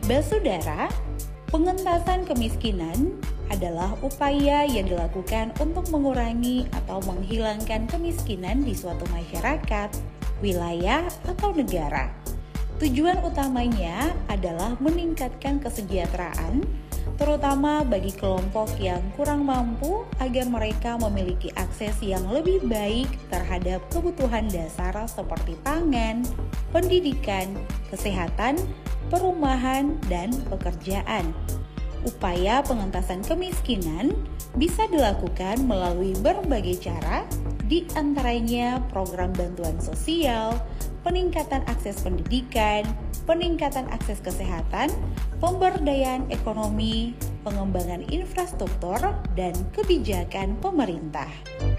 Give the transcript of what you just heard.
Basudara, pengentasan kemiskinan adalah upaya yang dilakukan untuk mengurangi atau menghilangkan kemiskinan di suatu masyarakat, wilayah, atau negara. Tujuan utamanya adalah meningkatkan kesejahteraan, terutama bagi kelompok yang kurang mampu agar mereka memiliki akses yang lebih baik terhadap kebutuhan dasar seperti pangan, pendidikan, kesehatan, perumahan, dan pekerjaan. Upaya pengentasan kemiskinan bisa dilakukan melalui berbagai cara, di antaranya program bantuan sosial, peningkatan akses pendidikan, peningkatan akses kesehatan, pemberdayaan ekonomi, pengembangan infrastruktur, dan kebijakan pemerintah.